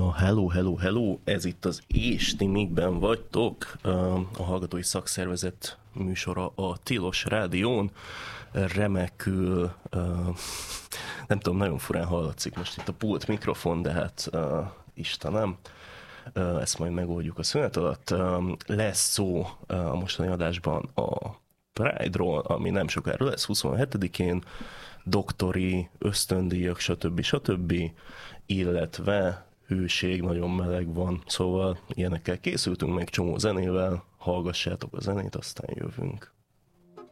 Na, hello, hello, hello, ez itt az És ti mikben vagytok, a Hallgatói Szakszervezet műsora a Tilos Rádión, remekül, nem tudom, nagyon furán hallatszik most itt a pult mikrofon, de hát Istenem, ezt majd megoldjuk a szünet alatt. Lesz szó a mostani adásban a Pride-ról, ami nem sokára lesz, 27-én, doktori, ösztöndíjak, stb. Illetve hőség, nagyon meleg van, szóval ilyenekkel készültünk, meg csomó zenével, hallgassátok a zenét, aztán jövünk.